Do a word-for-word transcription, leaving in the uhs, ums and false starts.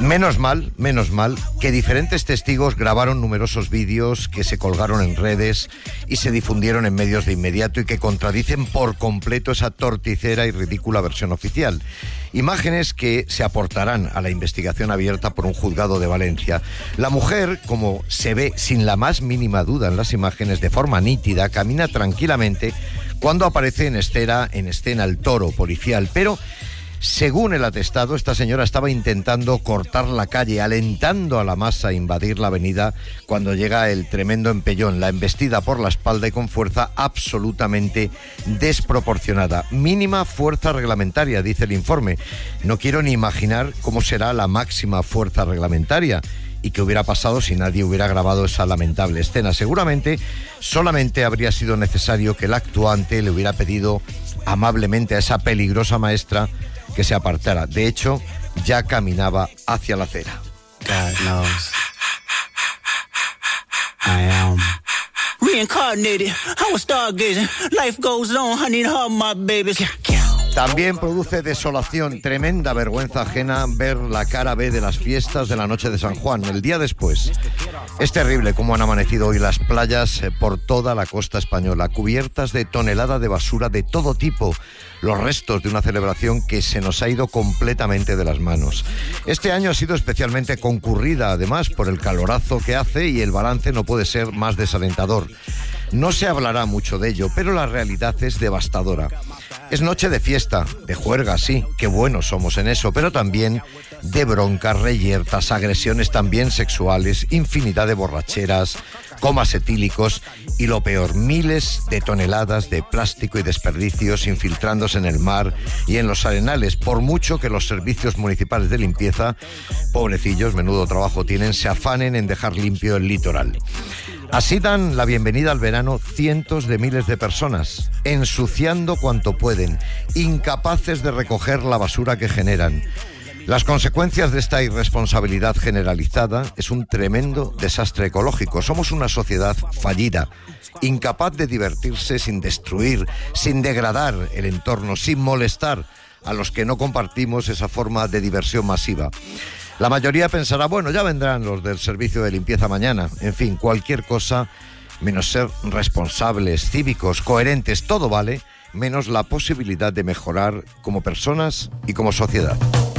Menos mal, menos mal, que diferentes testigos grabaron numerosos vídeos que se colgaron en redes y se difundieron en medios de inmediato y que contradicen por completo esa torticera y ridícula versión oficial. Imágenes que se aportarán a la investigación abierta por un juzgado de Valencia. La mujer, como se ve sin la más mínima duda en las imágenes, de forma nítida, camina tranquilamente cuando aparece en escena, en escena el toro policial, pero según el atestado, esta señora estaba intentando cortar la calle, alentando a la masa a invadir la avenida cuando llega el tremendo empellón, la embestida por la espalda y con fuerza absolutamente desproporcionada. Mínima fuerza reglamentaria, dice el informe. No quiero ni imaginar cómo será la máxima fuerza reglamentaria y qué hubiera pasado si nadie hubiera grabado esa lamentable escena. Seguramente solamente habría sido necesario que el actuante le hubiera pedido amablemente a esa peligrosa maestra que se apartara. De hecho, ya caminaba hacia la acera. God knows. I am reincarnated. I was stargazing. Life goes on. I need her, my babies. También produce desolación, tremenda vergüenza ajena ver la cara B de las fiestas de la noche de San Juan, el día después. Es terrible cómo han amanecido hoy las playas por toda la costa española, cubiertas de toneladas de basura de todo tipo, los restos de una celebración que se nos ha ido completamente de las manos. Este año ha sido especialmente concurrida, además, por el calorazo que hace, y el balance no puede ser más desalentador. No se hablará mucho de ello, pero la realidad es devastadora. Es noche de fiesta, de juerga, sí, qué buenos somos en eso, pero también de broncas, reyertas, agresiones también sexuales, infinidad de borracheras, comas etílicos y lo peor, miles de toneladas de plástico y desperdicios infiltrándose en el mar y en los arenales, por mucho que los servicios municipales de limpieza, pobrecillos, menudo trabajo tienen, se afanen en dejar limpio el litoral. Así dan la bienvenida al verano cientos de miles de personas, ensuciando cuanto pueden, incapaces de recoger la basura que generan. Las consecuencias de esta irresponsabilidad generalizada es un tremendo desastre ecológico. Somos una sociedad fallida, incapaz de divertirse sin destruir, sin degradar el entorno, sin molestar a los que no compartimos esa forma de diversión masiva. La mayoría pensará, bueno, ya vendrán los del servicio de limpieza mañana. En fin, cualquier cosa menos ser responsables, cívicos, coherentes, todo vale, menos la posibilidad de mejorar como personas y como sociedad.